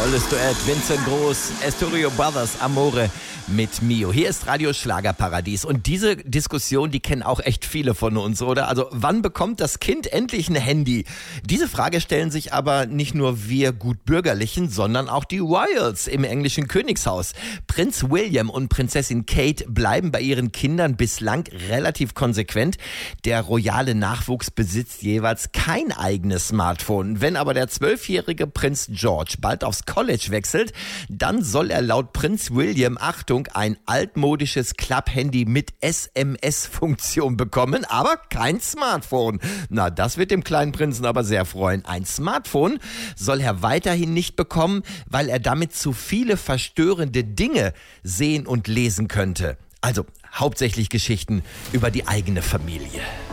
Tolles Duett, Vincent Groß, Astorio Brothers, Amore mit Mio. Hier ist Radio Schlagerparadies und diese Diskussion, die kennen auch echt viele von uns, oder? Also wann bekommt das Kind endlich ein Handy? Diese Frage stellen sich aber nicht nur wir Gutbürgerlichen, sondern auch die Royals im englischen Königshaus. Prinz William und Prinzessin Kate bleiben bei ihren Kindern bislang relativ konsequent. Der royale Nachwuchs besitzt jeweils kein eigenes Smartphone. Wenn aber der 12-jährige Prinz George bald aufs College wechselt, dann soll er laut Prinz William, Achtung, ein altmodisches Klapphandy mit SMS-Funktion bekommen, aber kein Smartphone. Na, das wird dem kleinen Prinzen aber sehr freuen. Ein Smartphone soll er weiterhin nicht bekommen, weil er damit zu viele verstörende Dinge sehen und lesen könnte. Also hauptsächlich Geschichten über die eigene Familie.